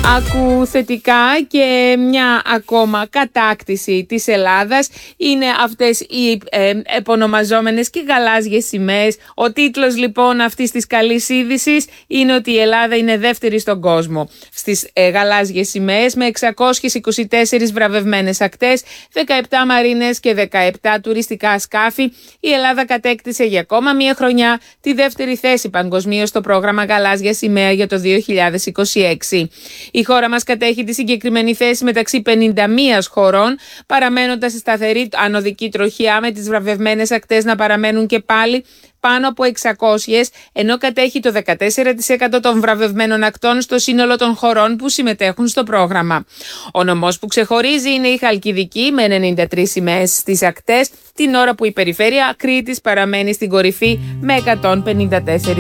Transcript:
Άκου θετικά και μια ακόμα κατάκτηση της Ελλάδας είναι αυτές οι επωνομαζόμενες και γαλάζιες σημαίες. Ο τίτλος λοιπόν αυτής της καλής είδησης είναι ότι η Ελλάδα είναι δεύτερη στον κόσμο στις γαλάζιες σημαίες με 624 βραβευμένες ακτές, 17 μαρίνες και 17 τουριστικά σκάφη. Η Ελλάδα κατέκτησε για ακόμα μια χρονιά τη δεύτερη θέση παγκοσμίως στο πρόγραμμα Γαλάζια Σημαία για το 2026. Η χώρα μας κατέχει τη συγκεκριμένη θέση μεταξύ 51 χωρών, παραμένοντας στη σταθερή ανωδική τροχιά, με τις βραβευμένες ακτές να παραμένουν και πάλι πάνω από 600, ενώ κατέχει το 14% των βραβευμένων ακτών στο σύνολο των χωρών που συμμετέχουν στο πρόγραμμα. Ο νομός που ξεχωρίζει είναι η Χαλκιδική με 93 σημαίες στις ακτές, την ώρα που η περιφέρεια Κρήτης παραμένει στην κορυφή με 154